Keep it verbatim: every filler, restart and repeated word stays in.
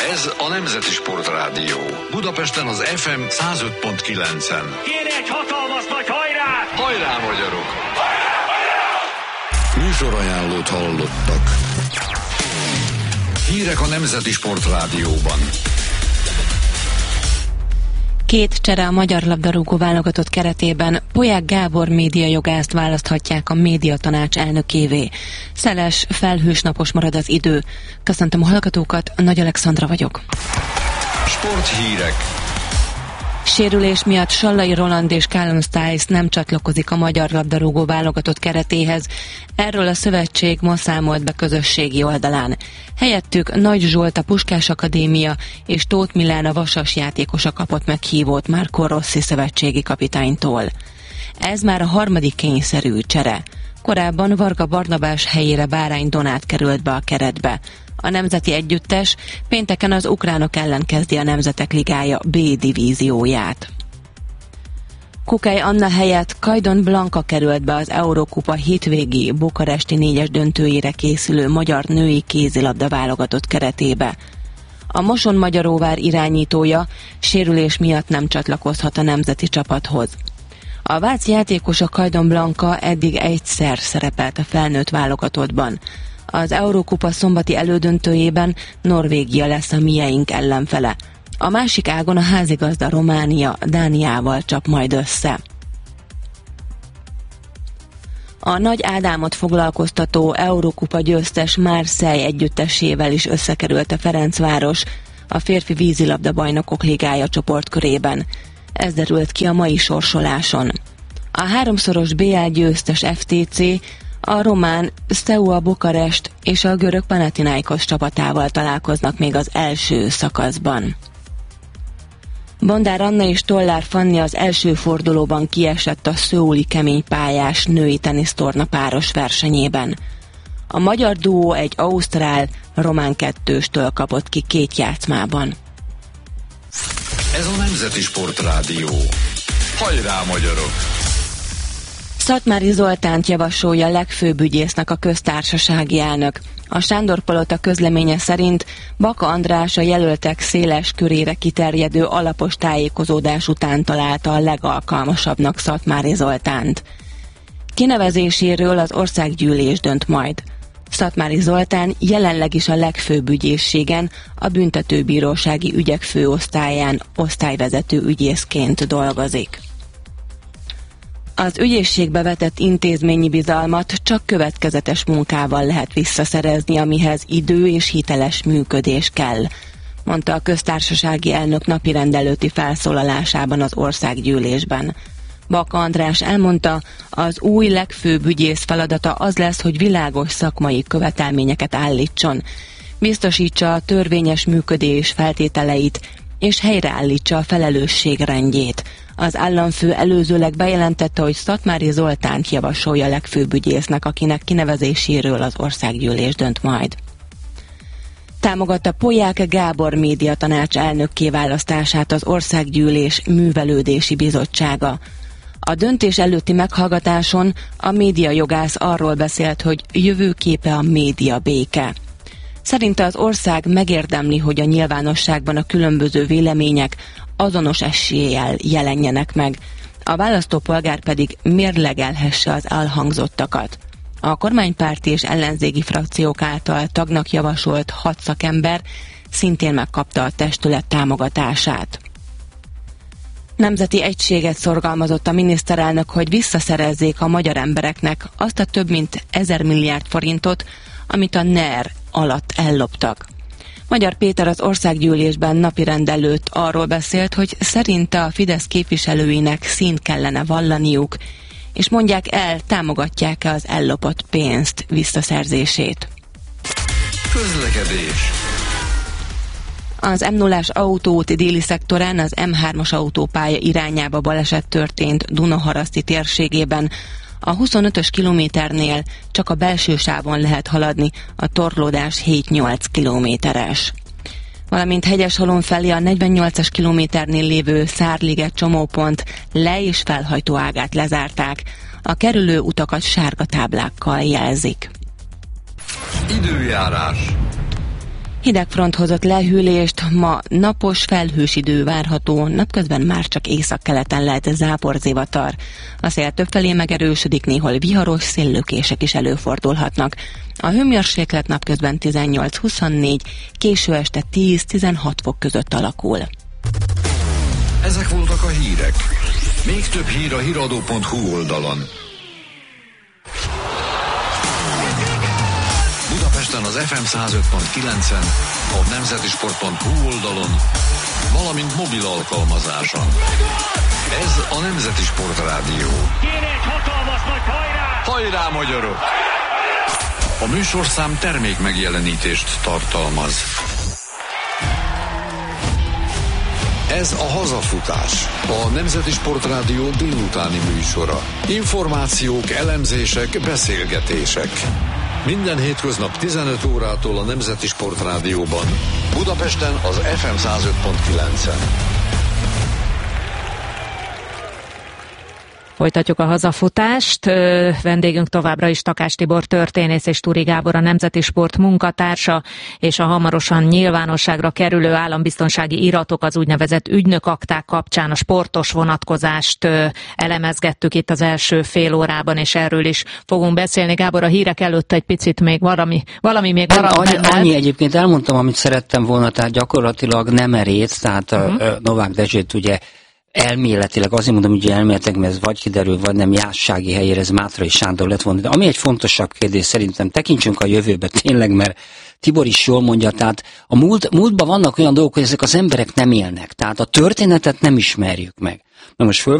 Ez a Nemzeti Sportrádió. Budapesten az ef em száz öt pont kilencen. Kéne egy hatalmas nagy hajrát! Hajrá, magyarok! Hajrá, hajrá! Műsorajánlót hallottak. Hírek a Nemzeti Sportrádióban. Két csere a magyar labdarúgó válogatott keretében. Polyák Gábor médiajogászt választhatják a médiatanács elnökévé. Szeles, felhős napos marad az idő. Köszöntöm a hallgatókat, Nagy Alexandra vagyok. Sporthírek. Sérülés miatt Sallai Roland és Callum Stiles nem csatlakozik a magyar labdarúgó válogatott keretéhez. Erről a szövetség ma számolt be közösségi oldalán. Helyettük Nagy Zsolt a Puskás Akadémia és Tóth Milán a Vasas játékosa kapott meghívót Marco Rossi szövetségi kapitánytól. Ez már a harmadik kényszerű csere. Korábban Varga Barnabás helyére Bárány Donát került be a keretbe. A nemzeti együttes pénteken az ukránok ellen kezdi a Nemzetek Ligája B divízióját. Kukely Anna helyett Kajdon Blanka került be az Eurókupa hétvégi bukaresti négyes döntőjére készülő magyar női kézilabda válogatott keretébe. A Moson-Magyaróvár irányítója sérülés miatt nem csatlakozhat a nemzeti csapathoz. A vác játékosa Kajdon Blanka eddig egyszer szerepelt a felnőtt válogatottban. Az Eurókupa szombati elődöntőjében Norvégia lesz a mieink ellenfele. A másik ágon a házigazda Románia Dániával csap majd össze. A Nagy Ádámot foglalkoztató Eurókupa győztes Marseille együttesével is összekerült a Ferencváros a férfi vízilabda bajnokok ligája csoportkörében. Ez derült ki a mai sorsoláson. A háromszoros bé el győztes ef té cé a román Steaua Bukarest és a görög Panathinaikos csapatával találkoznak még az első szakaszban. Bondár Anna és Tollár Fanni az első fordulóban kiesett a szöuli keménypályás női tenisztorna páros versenyében. A magyar duó egy ausztrál-román kettőstől kapott ki két játszmában. Ez a Nemzeti Sportrádió. Hajrá, magyarok! Szatmári Zoltánt javasolja legfőbb ügyésznek a köztársasági elnök. A Sándor-palota közleménye szerint Baka András a jelöltek széles körére kiterjedő alapos tájékozódás után találta a legalkalmasabbnak Szatmári Zoltánt. Kinevezéséről az országgyűlés dönt majd. Szatmári Zoltán jelenleg is a legfőbb ügyészségen, a büntetőbírósági ügyek főosztályán osztályvezető ügyészként dolgozik. Az ügyészségbe vetett intézményi bizalmat csak következetes munkával lehet visszaszerezni, amihez idő és hiteles működés kell, mondta a köztársasági elnök napirend előtti felszólalásában az országgyűlésben. Baka András elmondta, az új legfőbb ügyész feladata az lesz, hogy világos szakmai követelményeket állítson, biztosítsa a törvényes működés feltételeit és helyreállítsa a felelősség rendjét. Az államfő előzőleg bejelentette, hogy Szatmári Zoltánt javasolja legfőbb ügyésznek, akinek kinevezéséről az országgyűlés dönt majd. Támogatta Polyák Gábor médiatanács elnökké választását az Országgyűlés Művelődési Bizottsága. A döntés előtti meghallgatáson a médiajogász arról beszélt, hogy jövőképe a média béke. Szerinte az ország megérdemli, hogy a nyilvánosságban a különböző vélemények azonos eséllyel jelenjenek meg, a választópolgár pedig mérlegelhesse az elhangzottakat. A kormánypárti és ellenzéki frakciók által tagnak javasolt hat szakember szintén megkapta a testület támogatását. Nemzeti egységet szorgalmazott a miniszterelnök, hogy visszaszerezzék a magyar embereknek azt a több mint ezer milliárd forintot, amit a NER alatt elloptak. Magyar Péter az országgyűlésben napirend előtt arról beszélt, hogy szerinte a Fidesz képviselőinek színt kellene vallaniuk, és mondják el, támogatják-e az ellopott pénzt visszaszerzését. Közlekedés. Az em nullás autóút déli szektorán az em hármas autópálya irányába baleset történt Dunaharaszti térségében. A huszonötös kilométernél csak a belső sávon lehet haladni, a torlódás hét-nyolc kilométeres. Valamint Hegyeshalom felé a negyvennyolcas kilométernél lévő Szárliget csomópont le- és felhajtó ágát lezárták. A kerülő utakat sárga táblákkal jelzik. Időjárás. Hidegfront hozott lehűlést, ma napos, felhős idő várható, napközben már csak északkeleten lehet záporzivatar. A szél többfelé megerősödik, néhol viharos széllökések is előfordulhatnak. A hőmérséklet napközben tizennyolc-huszonnégy, késő este tíz-tizenhat fok között alakul. Ezek voltak a hírek. Még több hír a híradó pont hu oldalon. Budapesten az ef em száz öt pont kilencen, a nemzetisport pont hu oldalon, valamint mobil alkalmazáson. Ez a Nemzeti Sport Rádió. Kéne egy hatalmas nagy hajrá! Hajrá, magyarok! A műsorszám termék megjelenítést tartalmaz. Ez a Hazafutás, a Nemzeti Sport Rádió délutáni műsora. Információk, elemzések, beszélgetések. Minden hétköznap tizenöt órától a Nemzeti Sport Rádióban. Budapesten az ef em száz öt pont kilencen. Folytatjuk a hazafutást. Vendégünk továbbra is Takás Tibor történész és Turi Gábor, a Nemzeti Sport munkatársa, és a hamarosan nyilvánosságra kerülő állambiztonsági iratok, az úgynevezett ügynökakták kapcsán a sportos vonatkozást elemezgettük itt az első fél órában, és erről is fogunk beszélni. Gábor, a hírek előtt egy picit még valami, valami még maradt annyi, benned. annyi egyébként elmondtam, amit szerettem volna, tehát gyakorlatilag nem erész, tehát uh-huh. a, a Novák Dezsőt ugye elméletileg, azért mondom, hogy elméletileg, mert ez vagy kiderül, vagy nem, Jássági helyére ez Mátrai Sándor lett volna. De ami egy fontosabb kérdés, szerintem tekintsünk a jövőbe tényleg, mert Tibor is jól mondja, tehát a múlt, múltban vannak olyan dolgok, hogy ezek az emberek nem élnek. Tehát a történetet nem ismerjük meg. Na most fölvet